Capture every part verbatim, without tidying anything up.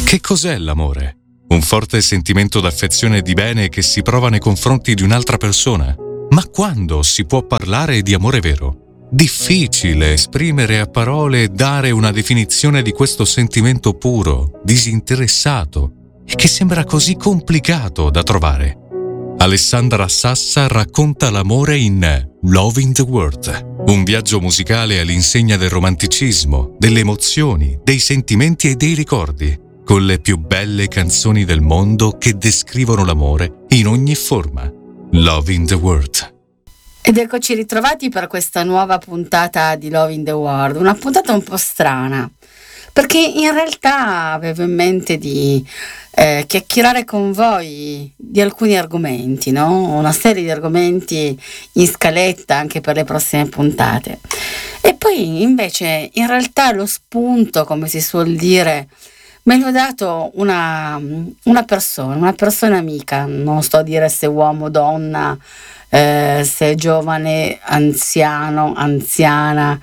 Che cos'è l'amore? Un forte sentimento d'affezione e di bene che si prova nei confronti di un'altra persona? Ma quando si può parlare di amore vero? Difficile esprimere a parole e dare una definizione di questo sentimento puro, disinteressato e che sembra così complicato da trovare. Alessandra Sassa racconta l'amore in Love in the World, un viaggio musicale all'insegna del romanticismo, delle emozioni, dei sentimenti e dei ricordi, con le più belle canzoni del mondo che descrivono l'amore in ogni forma. Love in the World. Ed eccoci ritrovati per questa nuova puntata di Love in the World, una puntata un po' strana, perché in realtà avevo in mente di eh, chiacchierare con voi di alcuni argomenti, no? Una serie di argomenti in scaletta anche per le prossime puntate. E poi invece in realtà lo spunto, come si suol dire, me l'ha dato una, una persona, una persona amica, non sto a dire se uomo o donna, eh, se è giovane, anziano, anziana,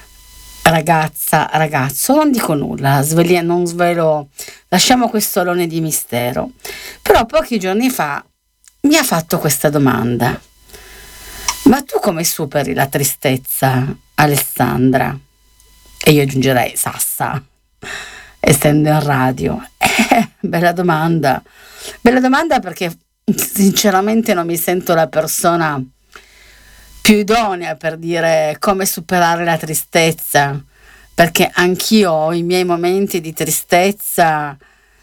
ragazza, ragazzo, non dico nulla, sveglia, non svelo, lasciamo questo alone di mistero. Però pochi giorni fa mi ha fatto questa domanda: ma tu come superi la tristezza, Alessandra? E io aggiungerei Sassa, essendo in radio. Eh, bella domanda, bella domanda perché sinceramente non mi sento la persona più idonea per dire come superare la tristezza, perché anch'io ho i miei momenti di tristezza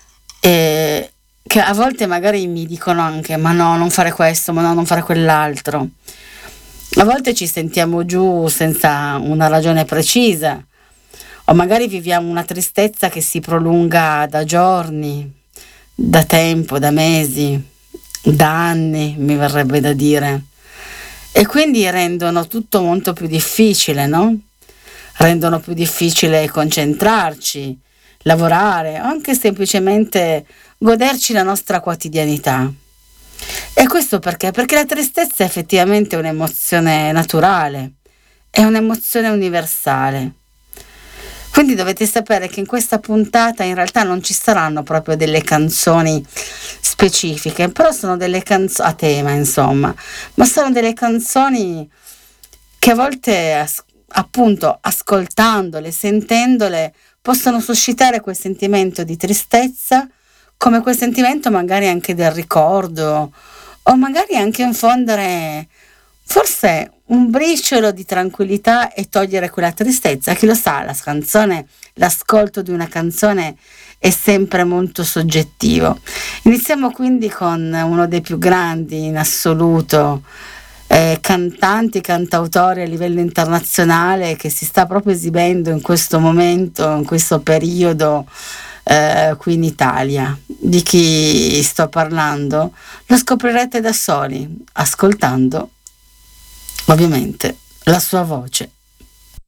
e che a volte magari mi dicono anche ma no, non fare questo, ma no, non fare quell'altro. A volte ci sentiamo giù senza una ragione precisa, o magari viviamo una tristezza che si prolunga da giorni, da tempo, da mesi, da anni, mi verrebbe da dire. E quindi rendono tutto molto più difficile, no? Rendono più difficile concentrarci, lavorare, o anche semplicemente goderci la nostra quotidianità. E questo perché? Perché la tristezza è effettivamente un'emozione naturale, è un'emozione universale. Quindi dovete sapere che in questa puntata in realtà non ci saranno proprio delle canzoni specifiche, però sono delle canzoni a tema, insomma, ma sono delle canzoni che a volte as- appunto ascoltandole, sentendole, possono suscitare quel sentimento di tristezza, come quel sentimento magari anche del ricordo, o magari anche infondere forse un briciolo di tranquillità e togliere quella tristezza. Chi lo sa, la canzone, l'ascolto di una canzone è sempre molto soggettivo. Iniziamo quindi con uno dei più grandi in assoluto eh, cantanti, cantautori a livello internazionale, che si sta proprio esibendo in questo momento, in questo periodo eh, qui in Italia. Di chi sto parlando lo scoprirete da soli, ascoltando ovviamente la sua voce.